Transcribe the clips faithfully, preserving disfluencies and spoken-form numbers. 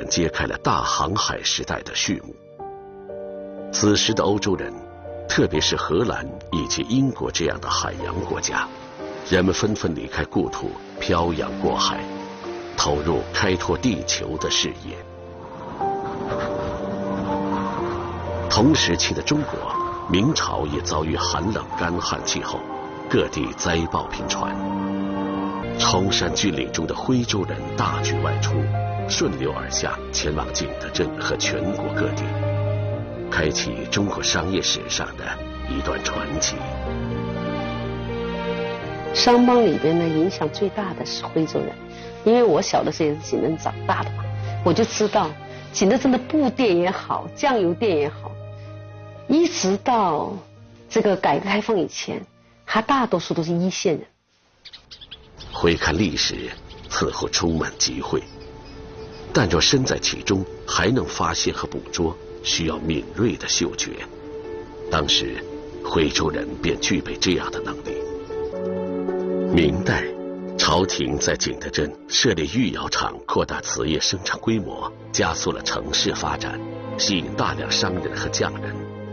揭开了大航海时代的序幕。此时的欧洲人，特别是荷兰以及英国这样的海洋国家，人们纷纷离开故土，漂洋过海，投入开拓地球的事业。同时期的中国，明朝也遭遇寒冷干旱气候，各地灾报频传。崇山峻岭中的徽州人大举外出，顺流而下，前往景德镇和全国各地，开启中国商业史上的一段传奇。 商帮里边呢，影响最大的是徽州人，因为我小的时候也是景德镇长大的嘛，我就知道景德镇的布店也好，酱油店也好，一直到这个改革开放以前，还大多数都是一线人。 回看历史，似乎充满机会，但若身在其中，还能发现和捕捉，需要敏锐的嗅觉。当时，徽州人便具备这样的能力。明代，朝廷在景德镇设立御窑厂，扩大瓷业生产规模，加速了城市发展，吸引大量商人和匠人。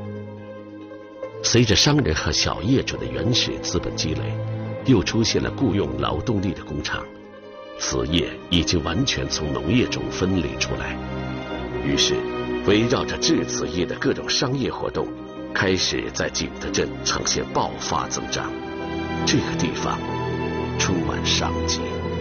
随着商人和小业主的原始资本积累，又出现了雇佣劳动力的工厂，瓷业已经完全从农业中分离出来。于是，围绕着制瓷业的各种商业活动，开始在景德镇呈现爆发增长。这个地方充满商机。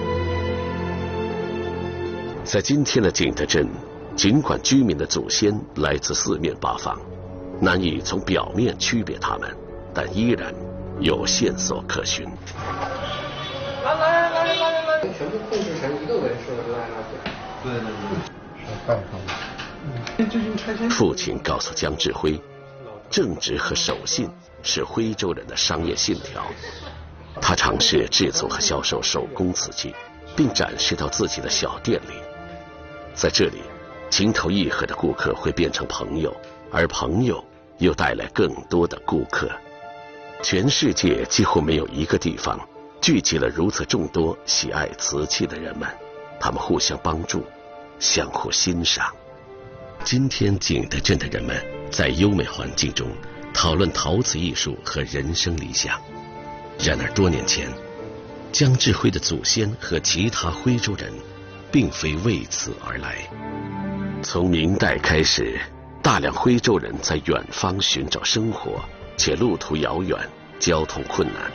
在今天的景德镇，尽管居民的祖先来自四面八方，难以从表面区别他们，但依然有线索可循。 来来来来来来，全部控制成一个纹饰来来来。对对对，是盖上的。最近拆迁。 父亲告诉江志辉，正直和守信是徽州人的商业信条。他尝试制作和销售手工瓷器，并展示到自己的小店里。在这里，情投意合的顾客会变成朋友，而朋友又带来更多的顾客。全世界几乎没有一个地方聚集了如此众多喜爱瓷器的人们，他们互相帮助，相互欣赏。今天景德镇的人们在优美环境中讨论陶瓷艺术和人生理想。然而多年前，江志辉的祖先和其他徽州人并非为此而来。从明代开始，大量徽州人在远方寻找生活，且路途遥远，交通困难。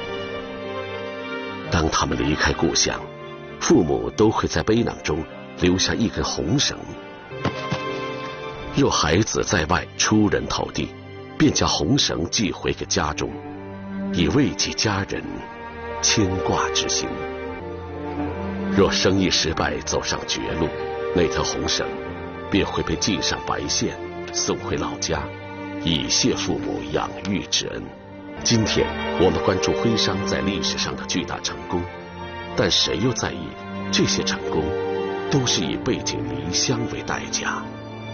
当他们离开故乡，父母都会在背囊中留下一根红绳。若孩子在外出人头地，便将红绳寄回给家中，以慰藉家人牵挂之心。若生意失败，走上绝路，那条红绳便会被系上白线，送回老家，以谢父母养育之恩。今天我们关注徽商在历史上的巨大成功，但谁又在意这些成功都是以背井离乡为代价？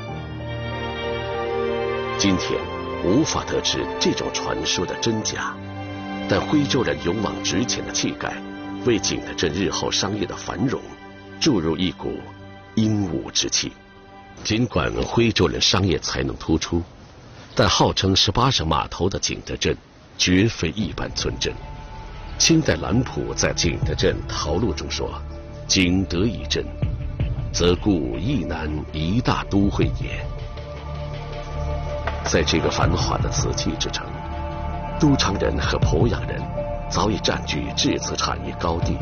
今天无法得知这种传说的真假，但徽州人勇往直前的气概，为景德镇日后商业的繁荣注入一股英武之气。尽管徽州人商业才能突出，但号称十八省码头的景德镇绝非一般村镇。清代兰普在《景德镇陶录》中说：“景德一镇，则故益南一大都会也。”在这个繁华的瓷器之城，都昌人和鄱阳人早已占据制瓷产业高地。